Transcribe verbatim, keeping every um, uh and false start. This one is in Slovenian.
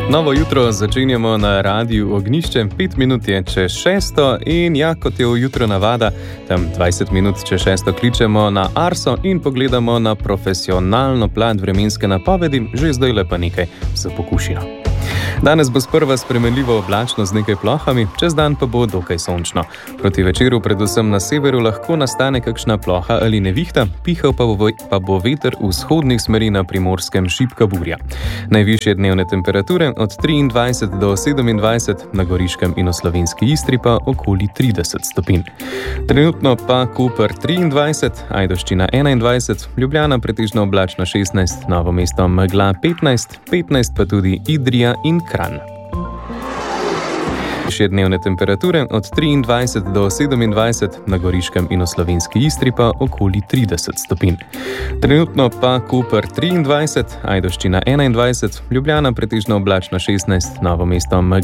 Novo jutro začenjamo na Radiu Ognjišče, pet minut je čez šesto in ja, kot je v jutro navada, tam dvajset minut čez šesto kličemo na Arso in pogledamo na profesionalno plat vremenske napovedi, že zdaj pa nekaj za pokušino. Danes bo sprva spremenljivo oblačno z nekaj plohami, čez dan pa bo dokaj sončno. Proti večeru, predvsem na severu, lahko nastane kakšna ploha ali nevihta, pihal pa bo, pa bo veter vzhodnih smeri na Primorskem šibka burja. Najvišje dnevne temperature od triindvajset do sedemindvajset, na Goriškem in v Slovenski Istri pa okoli trideset stopinj. Trenutno pa Koper triindvajset, Ajdovščina enaindvajset, Ljubljana pretežno oblačno šestnajst, Novo mesto megla petnajst, petnajst pa tudi Idrija in Kranj. Še dnevne temperature od triindvajset do sedemindvajset, na Goriškem in v Slovenski Istri pa okoli trideset stopinj. Trenutno pa Koper triindvajset, Ajdovščina enaindvajset, Ljubljana pretežno oblačno šestnajst, Novo mesto megla